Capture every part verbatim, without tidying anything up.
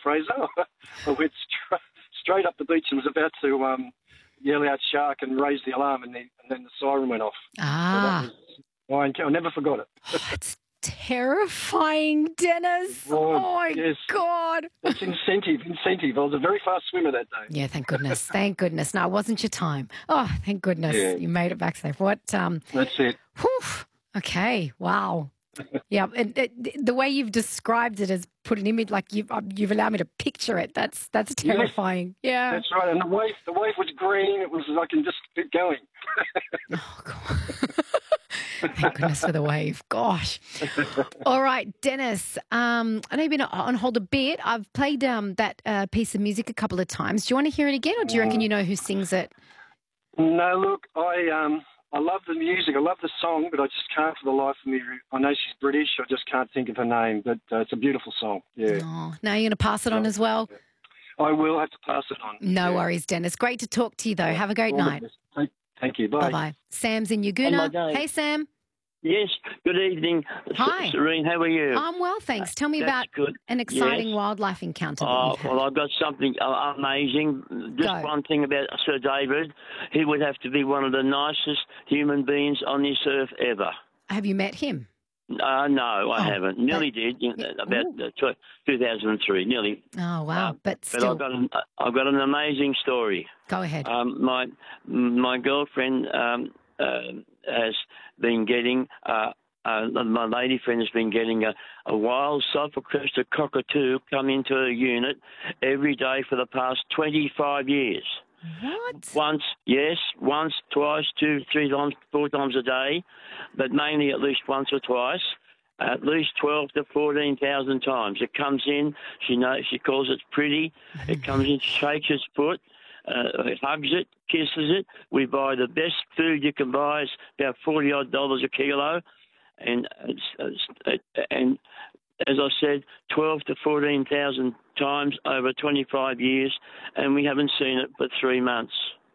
Fraser. I went stra- straight up the beach and was about to um, yell out shark and raise the alarm, and, the, and then the siren went off. Ah. So that was, I never forgot it. Oh, it's terrifying, Dennis. Oh, oh, my yes. God. That's incentive, incentive. I was a very fast swimmer that day. Yeah, thank goodness. Thank goodness. No, it wasn't your time. Oh, thank goodness. Yeah. You made it back safe. What? Um, That's it. Whew. Okay. Wow. Yeah. And it, the way you've described it has put an image, like you've, uh, you've allowed me to picture it. That's that's terrifying. Yes, yeah. That's right. And the wave, the wave was green. It was, I can just keep going. Oh, God. Thank goodness for the wave. Gosh. All right, Dennis. Um, I know you've been on hold a bit. I've played um, that uh, piece of music a couple of times. Do you want to hear it again, or do you reckon you know who sings it? No, look, I um, I love the music. I love the song, but I just can't for the life of me. I know she's British. I just can't think of her name, but uh, it's a beautiful song. Yeah. Oh, now you're going to pass it on as well? I will have to pass it on. No yeah. worries, Dennis. Great to talk to you, though. Have a great All night. Thank, thank you. Bye. Bye-bye. Sam's in Yaguna. Hey, Sam. Yes, good evening. Hi. Serene, how are you? I'm well, thanks. Tell me That's about good. an exciting Yes. wildlife encounter that Oh, you've had. well, I've got something uh, amazing. Just Go. one thing about Sir David. He would have to be one of the nicest human beings on this earth ever. Have you met him? Uh, no, I Oh, haven't. Nearly did, you know, yeah, about ooh. uh, tw- two thousand three, nearly. Oh, wow. Uh, but But still, I've got, an, uh, I've got an amazing story. go ahead. Um, my my girlfriend um, uh, has been getting, uh, uh, my lady friend has been getting a, a wild sulphur-crested cockatoo come into her unit every day for the past twenty-five years. What? Once, yes, once, twice, two, three times, four times a day, but mainly at least once or twice. At least twelve to fourteen thousand times. It comes in. She knows. She calls it pretty. It comes in, shakes its foot, uh, it hugs it, kisses it. We buy the best food you can buy. It's about forty odd dollars a kilo, and it's, it's, it, and as I said, twelve to fourteen thousand times over twenty-five years, and we haven't seen it for three months.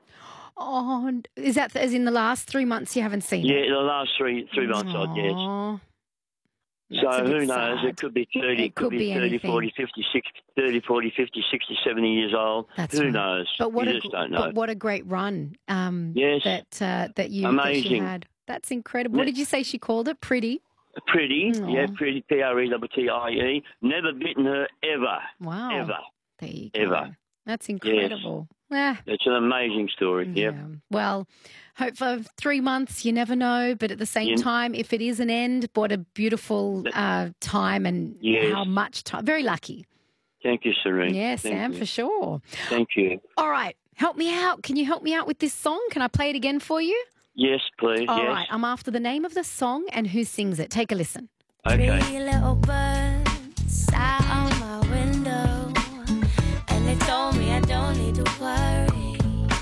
Oh, is that as in the last three months you haven't seen Yeah, it? the last three three months, I guess. Aw. That's So a bit who knows? sad. It could be thirty, It could could be be thirty, anything. forty, fifty, sixty, thirty, forty, fifty, sixty, seventy years old. That's who right. knows? But what you a just don't but know. what a great run um, Yes. that uh, that you that she Amazing. had. That's incredible. What Ne- did you say she called it? Pretty. Pretty, Aw. yeah, pretty, P R E T T I E. Never bitten her ever, Wow. ever. There you go. Ever. That's incredible. Yeah. It's an amazing story, yep. Yeah. Well, hope for three months, you never know. But at the same Yeah. time, if it is an end, what a beautiful uh, time and Yes. how much time. Very lucky. Thank you, Serene. Yeah, Thank Sam, you. for sure. Thank you. All right. Help me out. Can you help me out with this song? Can I play it again for you? Yes, please, All yes. right. I'm after the name of the song and who sings it. Take a listen. Okay. Three little birds sat on my window, and they told me I don't need to worry.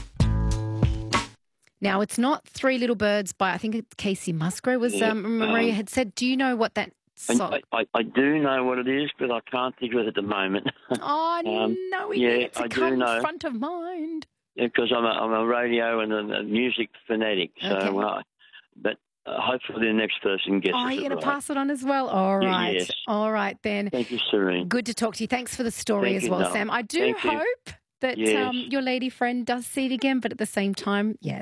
Now, it's not Three Little Birds by, I think it's Casey Musgrove, was Yeah, um, Maria um, had said. Do you know what that And song? I, I, I do know what it is, but I can't think of it at the moment. Oh, um, no, it yeah, needs to I do come know. front of mind. Because I'm a, I'm a radio and a, a music fanatic. So, Okay. uh, but uh, hopefully the next person gets Oh, it you're going right. to pass it on as well? All Yeah, right. yes. All right, then. Thank you, Serene. Good to talk to you. Thanks for the story Thank as you, well, Noel. Sam. I do Thank you. hope that Yes. um, your lady friend does see it again, but at the same time, yeah,